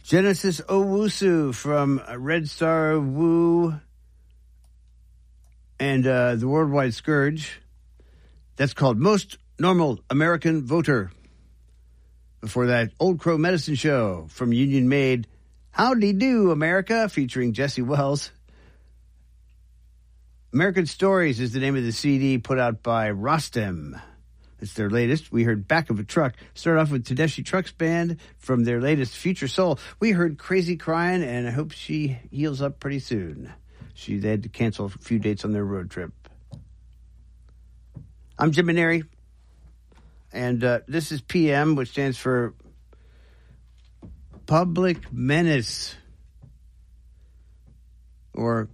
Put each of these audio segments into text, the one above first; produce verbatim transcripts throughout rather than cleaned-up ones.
Genesis Owusu from Red Star Woo and uh, the Worldwide Scourge. That's called Most Normal American Voter. Before that, Old Crow Medicine Show from Union Made. Howdy Do, America, featuring Jesse Wells. American Stories is the name of the C D put out by Rostem. It's their latest. We heard Back of a Truck. Start off with Tedeschi Trucks Band from their latest Future Soul. We heard Crazy Crying, and I hope she heals up pretty soon. She they had to cancel a few dates on their road trip. I'm Jim Maneri, and uh, this is P M, which stands for Public Menace. Or,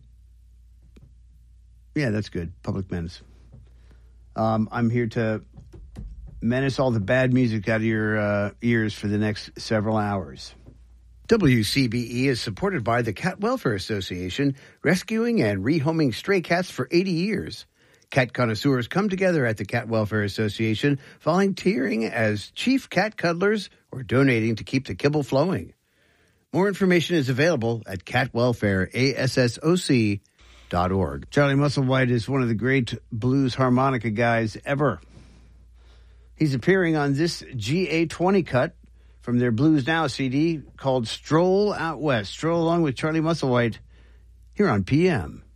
yeah, that's good. Public Menace. Um, I'm here to menace all the bad music out of your uh, ears for the next several hours. W C B E is supported by the Cat Welfare Association, rescuing and rehoming stray cats for eighty years. Cat connoisseurs come together at the Cat Welfare Association, volunteering as chief cat cuddlers or donating to keep the kibble flowing. More information is available at cat welfare assoc dot org. Charlie Musselwhite is one of the great blues harmonica guys ever. He's appearing on this G A twenty cut from their Blues Now C D called Stroll Out West. Stroll along with Charlie Musselwhite here on P M.